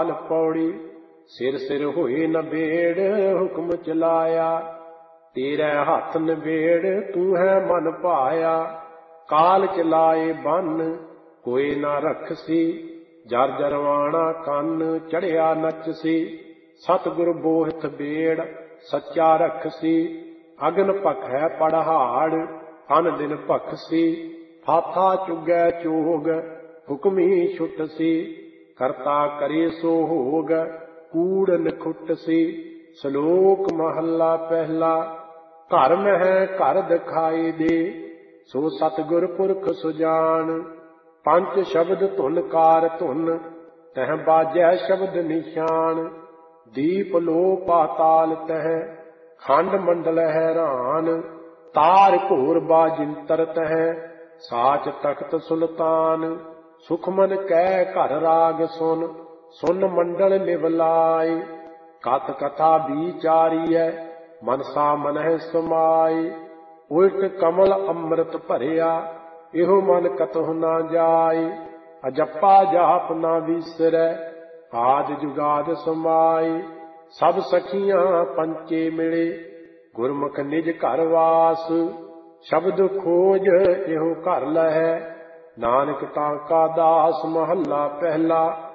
पाताल पौड़ी। सिर सिर होए नबेड़ हुक्म चलाया। तेरे हथ नबेड़ तू है मन पाया। काल चलाए बन कोई ना रखसी। जर जरवाना कन चढ़िया नचसी। सतगुर बोहित बेड़ सच्चा रखसी। अगन भखै पड़हाड़ अन दिन भखसी। फाथा चुगै चोग हुक्मी छुटसी। करता करे सो होग कूड़ नखुटसी। श्लोक महला पहला। घर मह घर दिखाई दे सो सतगुर पुरख सुजान। पंच शब्द धुन कार धुन तह बाजै शब्द निशान। दीप लो पाताल तह खंड मंडल हैरान। तार घोर बाजिंतर तह साच तख्त सुल्तान। सुखमन कह घर राग सुन सुन मंडल निवलाय। कथ कथा विचारीय मनसा मनह समाय। उल्ट कमल अमृत भरिया इहो मन कतहु ना जाय। अजप्पा जाप ना विसरै आद जुगाद समाय। सब सखियां पंचे मिले गुरमुख निज घर वास। शब्द खोज इहो घर लहै नानक ताका दास। महला पहला।